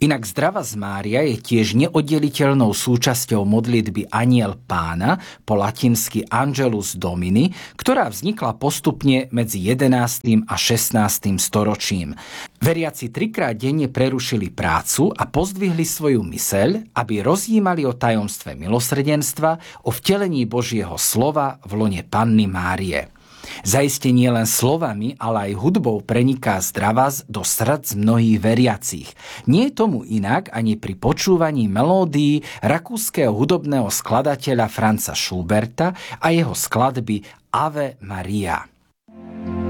Inak Zdravas Mária je tiež neoddeliteľnou súčasťou modlitby Anjel Pána, po latinsky Angelus Domini, ktorá vznikla postupne medzi 11. a 16. storočím. Veriaci 3-krát denne prerušili prácu a pozdvihli svoju myseľ, aby rozjímali o tajomstve milosrdenstva, o vtelení Božieho slova v lone Panny Márie. Zaiste nie len slovami, ale aj hudbou preniká Zdravas do srdc mnohých veriacich. Nie je tomu inak ani pri počúvaní melódií rakúskeho hudobného skladateľa Franza Schuberta a jeho skladby Ave Maria.